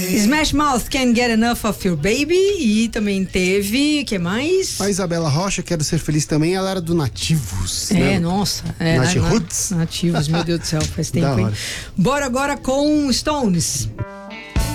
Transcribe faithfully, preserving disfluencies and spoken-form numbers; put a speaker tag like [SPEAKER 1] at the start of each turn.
[SPEAKER 1] Smash Mouth, Can't Get Enough of Your Baby. E também teve, o que mais?
[SPEAKER 2] A Isabela Rocha, Quero Ser Feliz também, ela era do Nativos.
[SPEAKER 1] É,
[SPEAKER 2] né?
[SPEAKER 1] nossa. É,
[SPEAKER 2] Nat
[SPEAKER 1] na,
[SPEAKER 2] Roots.
[SPEAKER 1] Nativos, meu Deus do céu, faz tempo,
[SPEAKER 2] Da
[SPEAKER 1] hein?
[SPEAKER 2] hora.
[SPEAKER 1] Bora agora com Stones.